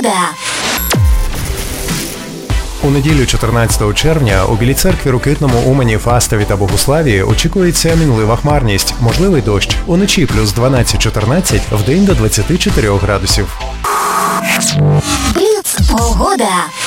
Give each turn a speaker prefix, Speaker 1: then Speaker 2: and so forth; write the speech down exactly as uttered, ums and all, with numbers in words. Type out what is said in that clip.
Speaker 1: Погода.
Speaker 2: У неділю чотирнадцятого червня у Білій Церкві, Рокитному, Умані, Фастові та Богуславі очікується мінлива хмарність, можливий дощ. Уночі плюс дванадцять-чотирнадцять, вдень до двадцяти чотирьох градусів.
Speaker 1: Бліц. Погода.